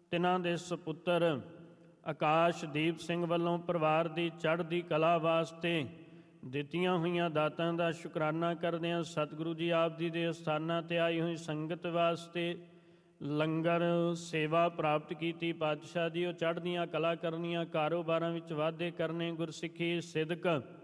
ਤਿਨਾਂ ਦੇ ਸਪੁੱਤਰ ਆਕਾਸ਼ਦੀਪ ਸਿੰਘ ਵੱਲੋਂ ਪਰਿਵਾਰ ਦੀ ਚੜ੍ਹਦੀ ਕਲਾ ਵਾਸਤੇ ਦਿੱਤੀਆਂ ਹੋਈਆਂ ਦਾਤਾਂ ਦਾ ਸ਼ੁਕਰਾਨਾ ਕਰਦੇ ਹਾਂ। ਸਤਿਗੁਰੂ ਜੀ ਆਪ ਜੀ ਦੇ ਅਸਥਾਨਾਂ 'ਤੇ ਆਈ ਹੋਈ ਸੰਗਤ ਵਾਸਤੇ ਲੰਗਰ ਸੇਵਾ ਪ੍ਰਾਪਤ ਕੀਤੀ। ਪਾਤਸ਼ਾਹ ਜੀ ਉਹ ਚੜ੍ਹਦੀਆਂ ਕਲਾ ਕਰਨੀਆਂ, ਕਾਰੋਬਾਰਾਂ ਵਿੱਚ ਵਾਧੇ ਕਰਨੇ, ਗੁਰਸਿੱਖੀ ਸਿਦਕ